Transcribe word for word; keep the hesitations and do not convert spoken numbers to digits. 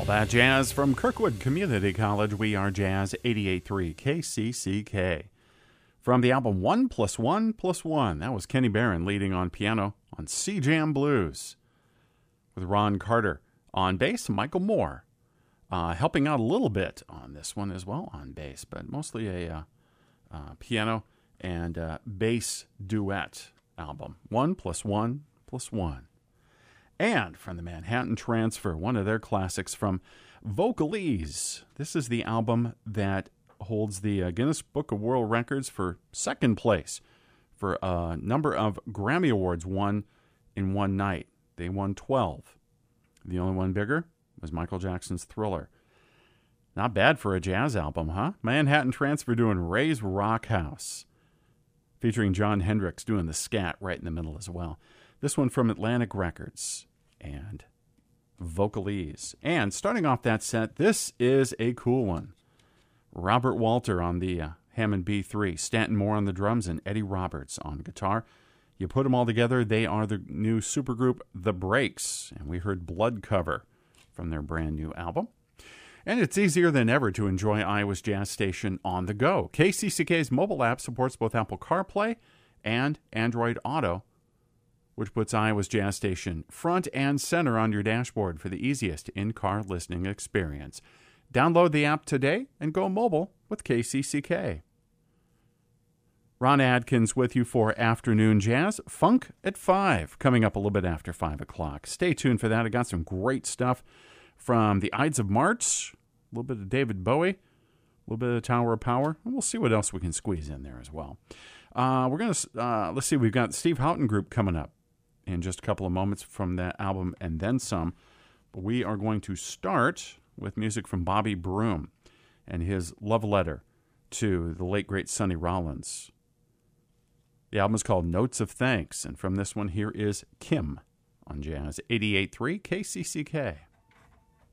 That jazz from Kirkwood Community College. We are Jazz eighty-eight point three K C C K. From the album One Plus One Plus One, that was Kenny Barron leading on piano on C-Jam Blues, with Ron Carter on bass, Michael Moore uh, helping out a little bit on this one as well on bass, but mostly a uh, uh, piano and uh, bass duet album. One Plus One Plus One. And from the Manhattan Transfer, one of their classics from Vocalese. This is the album that holds the uh, Guinness Book of World Records for second place for a number of Grammy Awards won in one night. They won twelve. The only one bigger was Michael Jackson's Thriller. Not bad for a jazz album, huh? Manhattan Transfer doing Ray's Rock House, featuring Jon Hendricks doing the scat right in the middle as well. This one from Atlantic Records and Vocalese. And starting off that set, this is a cool one. Robert Walter on the uh, Hammond B three, Stanton Moore on the drums, and Eddie Roberts on guitar. You put them all together, they are the new supergroup The Breaks, and we heard Blood Cover from their brand new album. And it's easier than ever to enjoy Iowa's Jazz Station on the go. K C C K's mobile app supports both Apple CarPlay and Android Auto, which puts Iowa's Jazz Station front and center on your dashboard for the easiest in-car listening experience. Download the app today and go mobile with K C C K. Ron Adkins with you for Afternoon Jazz. Funk at five, coming up a little bit after five o'clock. Stay tuned for that. I got some great stuff from the Ides of March, a little bit of David Bowie, a little bit of Tower of Power, and we'll see what else we can squeeze in there as well. Uh, we're going to, uh, let's see, we've got Steve Houghton Group coming up in just a couple of moments from that album and then some. But we are going to start with music from Bobby Broom and his love letter to the late, great Sonny Rollins. The album is called Notes of Thanks, and from this one, here is Kim on Jazz eighty-eight point three K C C K.